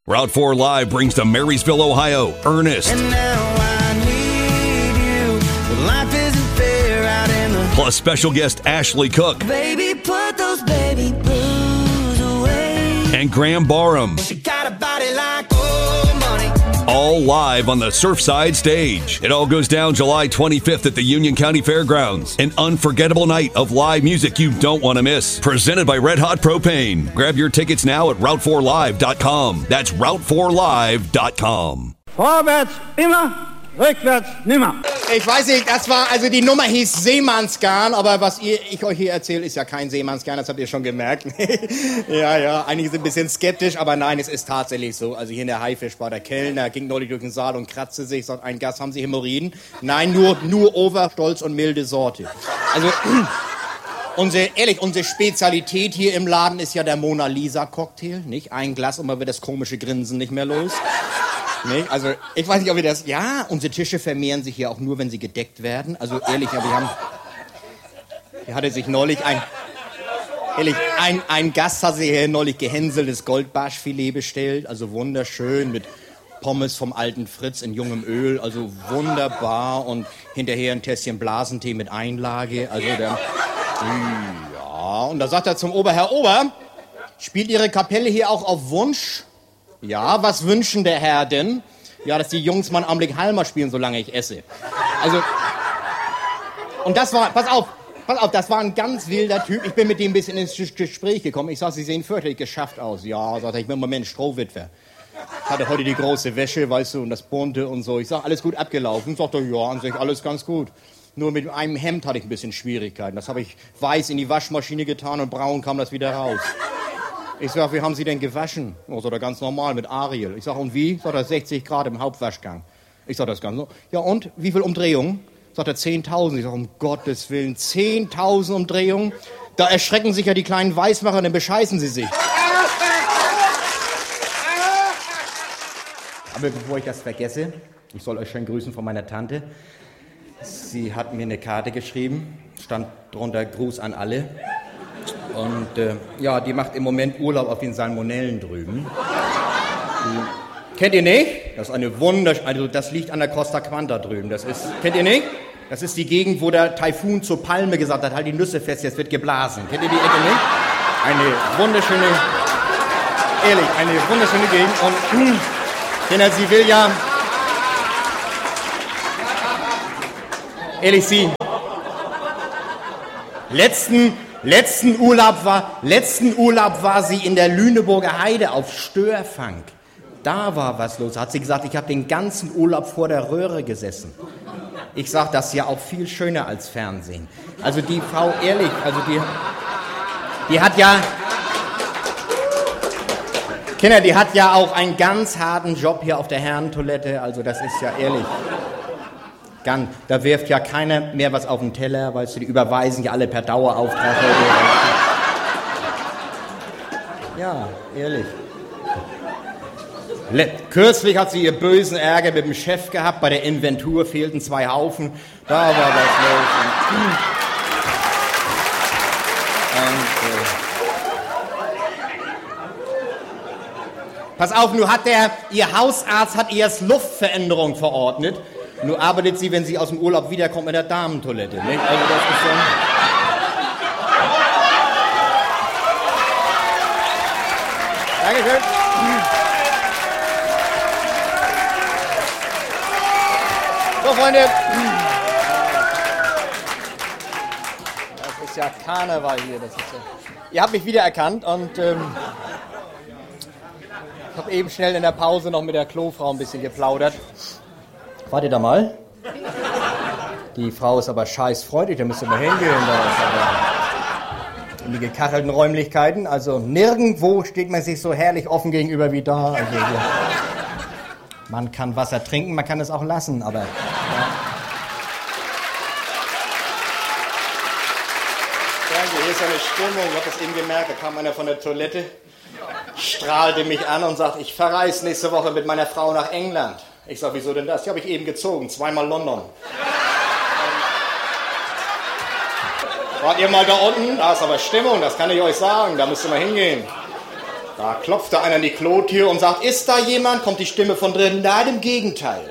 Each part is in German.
Route 4 Live brings to Marysville, Ohio, Ernest. And now I need you. Well, life isn't fair out in the... Plus special guest Ashley Cook. Baby, put those baby blues away. And Graham Barham. She got a body like old money. All live on the Surfside stage. It all goes down July 25th at the Union County Fairgrounds. An unforgettable night of live music you don't want to miss. Presented by Red Hot Propane. Grab your tickets now at Route4Live.com. That's Route4Live.com. Vorwärts immer, rückwärts nimmer. Ich weiß nicht, also die Nummer hieß Seemannsgarn, aber was ich euch hier erzähle, ist ja kein Seemannsgarn, das habt ihr schon gemerkt. Ja, einige sind ein bisschen skeptisch, aber nein, es ist tatsächlich so. Also hier in der Haifischbar, der Kellner ging neulich durch den Saal und kratzte sich, sagt, ein Gast, haben Sie Hämorrhoiden? Nein, nur Overstolz und milde Sorte. Also, unsere Spezialität hier im Laden ist ja der Mona Lisa Cocktail, nicht? Ein Glas und man wird das komische Grinsen nicht mehr los. Nee, also ich weiß nicht, ob wir das... Ja, unsere Tische vermehren sich hier auch nur, wenn sie gedeckt werden. Also ehrlich, aber hier hatte sich neulich ein Gast hat sich hier neulich gehänseltes Goldbarschfilet bestellt. Also wunderschön mit Pommes vom alten Fritz in jungem Öl. Also wunderbar. Und hinterher ein Tässchen Blasentee mit Einlage. Also ja, und da sagt er zum Herr Ober, spielt Ihre Kapelle hier auch auf Wunsch? Ja, was wünschen der Herr denn? Ja, dass die Jungs mal einen Augenblick Halmer spielen, solange ich esse. Also, und das war, pass auf, das war ein ganz wilder Typ. Ich bin mit dem ein bisschen ins Gespräch gekommen. Ich sag, Sie sehen fürchterlich geschafft aus. Ja, sagt er, ich bin im Moment Strohwitwer. Ich hatte heute die große Wäsche, weißt du, und das Bunte und so. Ich sag, alles gut abgelaufen. Sagt er, ja, an sich alles ganz gut. Nur mit einem Hemd hatte ich ein bisschen Schwierigkeiten. Das habe ich weiß in die Waschmaschine getan und braun kam das wieder raus. Ich sag, wie haben Sie denn gewaschen? Oh, sagt er, ganz normal, mit Ariel. Ich sag, und wie? Sagt er, 60 Grad im Hauptwaschgang. Ich sag, das ganz so. Ja, und? Wie viel Umdrehungen? Sagt er, 10.000. Ich sag, um Gottes Willen, 10.000 Umdrehungen? Da erschrecken sich ja die kleinen Weißmacher, dann bescheißen sie sich. Aber bevor ich das vergesse, ich soll euch schön grüßen von meiner Tante. Sie hat mir eine Karte geschrieben, stand drunter Gruß an alle. Und ja, die macht im Moment Urlaub auf den Salmonellen drüben. Kennt ihr nicht? Das ist also das liegt an der Costa Quanta drüben. Kennt ihr nicht? Das ist die Gegend, wo der Taifun zur Palme gesagt hat, halt die Nüsse fest, jetzt wird geblasen. Kennt ihr die Ecke nicht? Eine wunderschöne Gegend. Und Kinder, sie will ja... Ehrlich, sie... Letzten Urlaub war sie in der Lüneburger Heide auf Störfang. Da war was los. Hat sie gesagt, ich habe den ganzen Urlaub vor der Röhre gesessen. Ich sag, das ist ja auch viel schöner als Fernsehen. Also die Frau, ehrlich, also die hat ja... Kinder, die hat ja auch einen ganz harten Job hier auf der Herrentoilette. Also das ist ja ehrlich... Da wirft ja keiner mehr was auf den Teller, weißt du, die überweisen ja alle per Dauerauftrag. Ja, ehrlich. Kürzlich hat sie ihr bösen Ärger mit dem Chef gehabt, bei der Inventur fehlten 2 Haufen, da war was los. Pass auf, ihr Hausarzt hat ihr jetzt Luftveränderung verordnet. Nur arbeitet sie, wenn sie aus dem Urlaub wiederkommt, mit der Damentoilette, nicht? Also das ist so... Dankeschön. So, Freunde. Das ist ja Karneval hier. Ihr habt mich wiedererkannt und ich habe eben schnell in der Pause noch mit der Klofrau ein bisschen geplaudert. Wartet da mal. Die Frau ist aber scheißfreudig, da müsst ihr mal hingehen. In die gekachelten Räumlichkeiten. Also nirgendwo steht man sich so herrlich offen gegenüber wie da. Also, man kann Wasser trinken, man kann es auch lassen, aber... Ja. Danke, hier ist eine Stimmung, ich habe das eben gemerkt, da kam einer von der Toilette, strahlte mich an und sagt, ich verreise nächste Woche mit meiner Frau nach England. Ich sag, wieso denn das? Die habe ich eben gezogen, 2-mal London. Wart ihr mal da unten? Da ist aber Stimmung, das kann ich euch sagen, da müsst ihr mal hingehen. Da klopfte einer an die Klotür und sagt, ist da jemand? Kommt die Stimme von drin. Nein, im Gegenteil.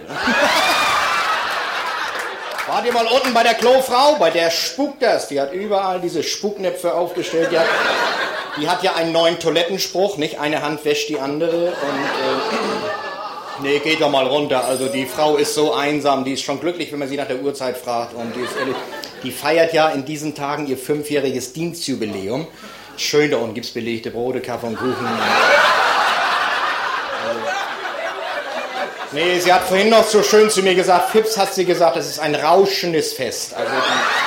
Wart ihr mal unten bei der Klofrau? Bei der spukt das. Die hat überall diese Spucknäpfe aufgestellt. Die hat ja einen neuen Toilettenspruch, nicht? Eine Hand wäscht die andere. Und nee, geht doch mal runter. Also die Frau ist so einsam. Die ist schon glücklich, wenn man sie nach der Uhrzeit fragt. Und die ist ehrlich, die feiert ja in diesen Tagen ihr 5-jähriges Dienstjubiläum. Schön, da unten gibt's belegte Brote, Kaffee und Kuchen. Nee, sie hat vorhin noch so schön zu mir gesagt, Fips hat sie gesagt, das ist ein rauschendes Fest. Also